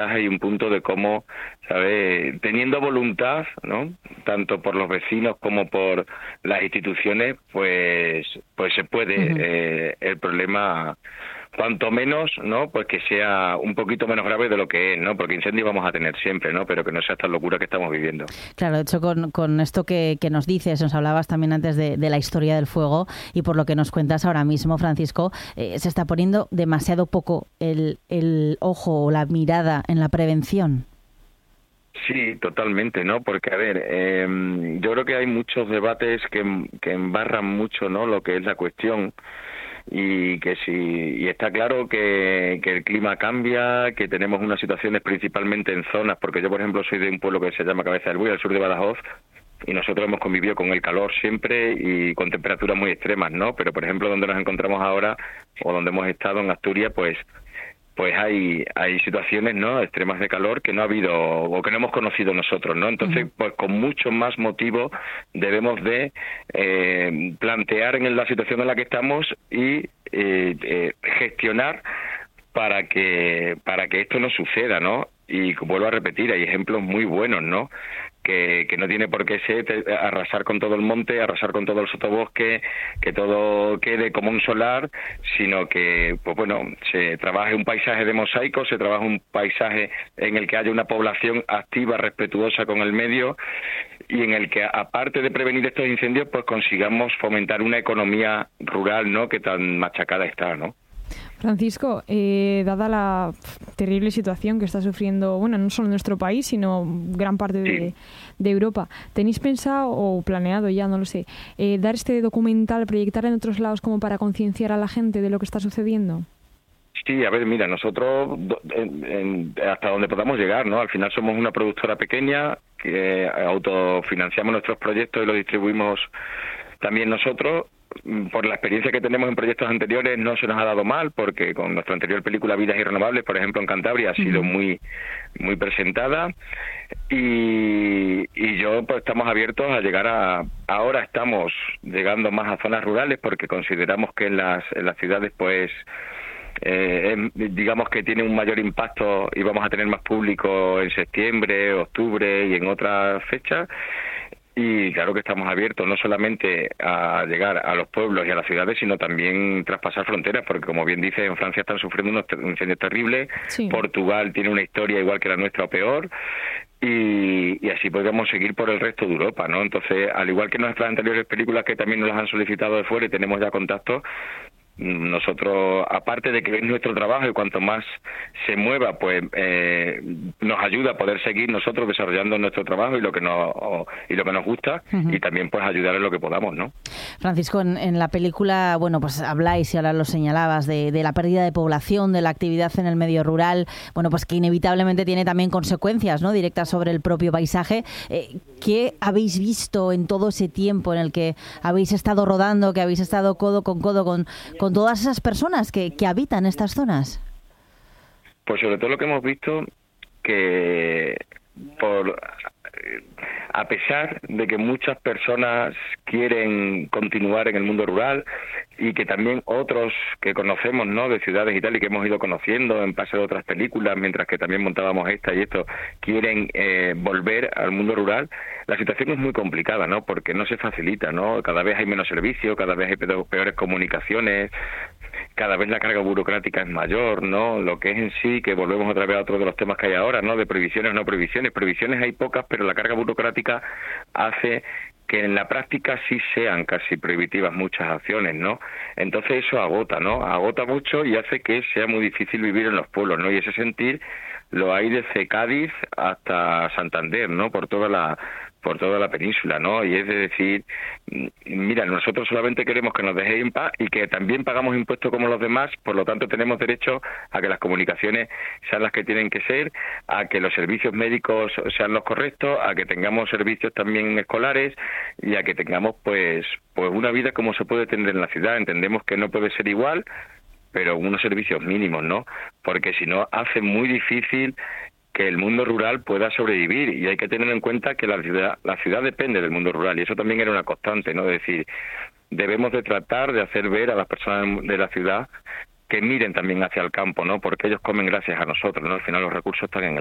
y un punto de cómo, ¿sabes? Teniendo voluntad, ¿no? Tanto por los vecinos como por las instituciones, pues se puede el problema, cuanto menos, ¿no? Pues que sea un poquito menos grave de lo que es, ¿no? Porque incendios vamos a tener siempre, ¿no? Pero que no sea esta locura que estamos viviendo. Claro, de hecho, con esto que nos dices, nos hablabas también antes de la historia del fuego, y por lo que nos cuentas ahora mismo, Francisco, se está poniendo demasiado poco el ojo o la mirada en la prevención. Sí, totalmente, ¿no? Porque, a ver, yo creo que hay muchos debates que embarran mucho, ¿no? Lo que es la cuestión. Y está claro que el clima cambia, que tenemos unas situaciones principalmente en zonas, porque yo, por ejemplo, soy de un pueblo que se llama Cabeza del Buey, al sur de Badajoz, y nosotros hemos convivido con el calor siempre y con temperaturas muy extremas, ¿no? Pero, por ejemplo, donde nos encontramos ahora, o donde hemos estado en Asturias, pues hay situaciones, ¿no?, extremas de calor que no ha habido o que no hemos conocido nosotros, ¿no? Entonces, pues con mucho más motivo debemos de plantear en la situación en la que estamos y gestionar para que esto no suceda, ¿no? Y vuelvo a repetir, hay ejemplos muy buenos, ¿no? Que no tiene por qué ser arrasar con todo el monte, arrasar con todo el sotobosque, que todo quede como un solar, sino que, pues bueno, se trabaje un paisaje de mosaico, se trabaje un paisaje en el que haya una población activa, respetuosa con el medio, y en el que, aparte de prevenir estos incendios, pues consigamos fomentar una economía rural, ¿no?, que tan machacada está, ¿no? Francisco, dada la terrible situación que está sufriendo, bueno, no solo nuestro país, sino gran parte de Europa, ¿tenéis pensado o planeado ya, no lo sé, dar este documental, proyectar en otros lados como para concienciar a la gente de lo que está sucediendo? Sí, a ver, mira, nosotros hasta donde podamos llegar, ¿no? Al final somos una productora pequeña que autofinanciamos nuestros proyectos y los distribuimos también nosotros. Por la experiencia que tenemos en proyectos anteriores no se nos ha dado mal, porque con nuestra anterior película Vidas Irrenovables, por ejemplo, en Cantabria ha sido muy presentada, y yo, pues estamos abiertos a llegar ahora estamos llegando más a zonas rurales porque consideramos que en las ciudades, pues digamos que tiene un mayor impacto y vamos a tener más público en septiembre, octubre y en otras fechas. Y claro que estamos abiertos no solamente a llegar a los pueblos y a las ciudades, sino también traspasar fronteras, porque como bien dice, en Francia están sufriendo unos incendios terribles, sí. Portugal tiene una historia igual que la nuestra o peor, y así podríamos seguir por el resto de Europa, ¿no? Entonces, al igual que nuestras anteriores películas que también nos las han solicitado de fuera y tenemos ya contactos, nosotros, aparte de que es nuestro trabajo y cuanto más se mueva, pues nos ayuda a poder seguir nosotros desarrollando nuestro trabajo y lo que nos gusta, y también pues ayudar en lo que podamos, ¿no? Francisco, en la película, bueno, pues habláis y ahora lo señalabas de la pérdida de población, de la actividad en el medio rural, bueno, pues que inevitablemente tiene también consecuencias, ¿no?, directas sobre el propio paisaje. ¿Qué habéis visto en todo ese tiempo en el que habéis estado rodando, que habéis estado codo con todas esas personas que habitan estas zonas? Pues sobre todo lo que hemos visto, que a pesar de que muchas personas quieren continuar en el mundo rural y que también otros que conocemos, ¿no?, de ciudades y tal, y que hemos ido conociendo en base de otras películas, mientras que también montábamos esta y esto, quieren volver al mundo rural, la situación es muy complicada, ¿no?, porque no se facilita, ¿no? Cada vez hay menos servicios, cada vez hay peores comunicaciones, cada vez la carga burocrática es mayor, ¿no? Lo que es en sí, que volvemos otra vez a otro de los temas que hay ahora, ¿no?, de prohibiciones o no prohibiciones. Prohibiciones hay pocas, pero la carga burocrática hace que en la práctica sí sean casi prohibitivas muchas acciones, ¿no? Entonces eso agota, ¿no? Agota mucho y hace que sea muy difícil vivir en los pueblos, ¿no? Y ese sentir lo hay desde Cádiz hasta Santander, ¿no?, por toda la península, ¿no? Y es de decir, mira, nosotros solamente queremos que nos dejéis en paz y que también pagamos impuestos como los demás, por lo tanto tenemos derecho a que las comunicaciones sean las que tienen que ser, a que los servicios médicos sean los correctos, a que tengamos servicios también escolares y a que tengamos pues una vida como se puede tener en la ciudad. Entendemos que no puede ser igual, pero unos servicios mínimos, ¿no? Porque si no, hace muy difícil que el mundo rural pueda sobrevivir, y hay que tener en cuenta que la ciudad depende del mundo rural, y eso también era una constante, ¿no? Es decir, debemos de tratar de hacer ver a las personas de la ciudad que miren también hacia el campo, ¿no? Porque ellos comen gracias a nosotros, ¿no? Al final los recursos están en el